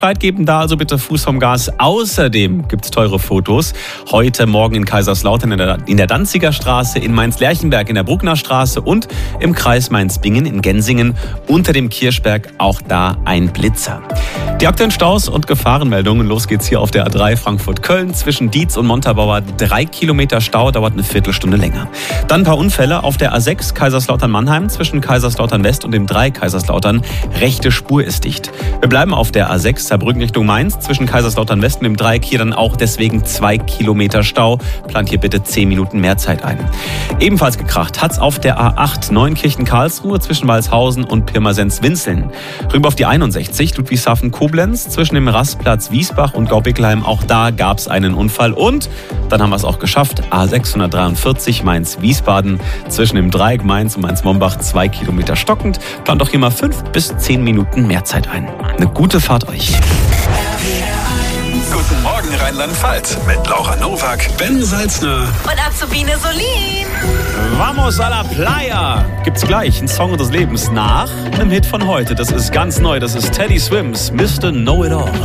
Bescheid geben, da also bitte Fuß vom Gas. Außerdem gibt es teure Fotos. Heute Morgen in Kaiserslautern in der Danziger Straße, in Mainz-Lerchenberg in der Bruckner Straße und im Kreis Mainz-Bingen in Gensingen unter dem Kirchberg, auch da ein Blitzer. Die aktuellen Staus und Gefahrenmeldungen. Los geht's hier auf der A3 Frankfurt-Köln. Zwischen Dietz und Montabaur 3 Kilometer Stau, dauert eine Viertelstunde länger. Dann ein paar Unfälle auf der A6 Kaiserslautern-Mannheim zwischen Kaiserslautern-West und dem 3 Kaiserslautern. Rechte Spur ist dicht. Wir bleiben auf der A6 Saarbrücken Richtung Mainz zwischen Kaiserslautern-West und dem Dreieck. Hier dann auch deswegen 2 Kilometer Stau. Plant hier bitte 10 Minuten mehr Zeit ein. Ebenfalls gekracht hat's auf der A8 Neunkirchen-Karlsruhe zwischen Walshausen und Pirmasens-Winzeln. Rüber auf die 61 Ludwigshafen-Koblenz zwischen dem Rastplatz Wiesbach und Gaubigleim. Auch da gab's einen Unfall. Und dann haben wir es auch geschafft. A643 Mainz-Wiesbaden zwischen dem Dreieck Mainz und Mainz-Mombach 2 Kilometer stockend. Plant doch hier mal 5 bis 10 Minuten mehr Zeit ein. Eine gute Fahrt euch. Guten Morgen Rheinland-Pfalz mit Laura Nowak, Ben Salzner und Azubine Solin. Vamos a la playa. Gibt's gleich ein Song des Lebens nach einem Hit von heute. Das ist ganz neu. Das ist Teddy Swims, Mr. Know It All.